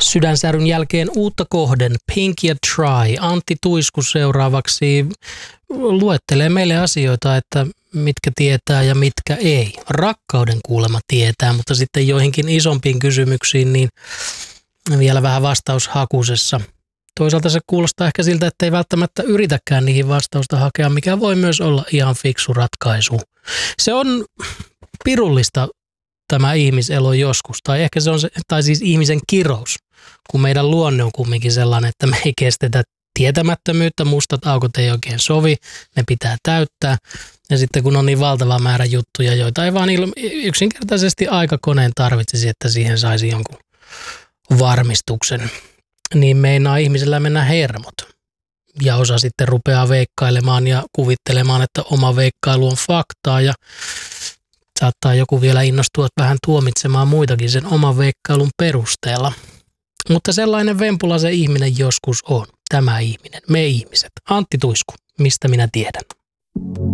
Sydänsäryn jälkeen uutta kohden, Pink ja Try. Antti Tuisku seuraavaksi luettelee meille asioita, että mitkä tietää ja mitkä ei. Rakkauden kuulema tietää, mutta sitten joihinkin isompiin kysymyksiin niin vielä vähän vastaushakusessa. Toisaalta se kuulostaa ehkä siltä, että ei välttämättä yritäkään niihin vastausta hakea, mikä voi myös olla ihan fiksu ratkaisu. Se on pirullista tämä ihmiselo joskus, tai ehkä se on se, tai siis ihmisen kirous, kun meidän luonne on kumminkin sellainen, että me ei kestetä tietämättömyyttä, mustat aukot ei oikein sovi, ne pitää täyttää. Ja sitten kun on niin valtava määrä juttuja, joita ei vaan yksinkertaisesti aikakoneen tarvitsisi, että siihen saisi jonkun varmistuksen, niin meinaa ihmisellä mennä hermot. Ja osa sitten rupeaa veikkailemaan ja kuvittelemaan, että oma veikkailu on faktaa ja saattaa joku vielä innostua vähän tuomitsemaan muitakin sen oman veikkailun perusteella. Mutta sellainen vempula se ihminen joskus on. Tämä ihminen, me ihmiset. Antti Tuisku, mistä minä tiedän?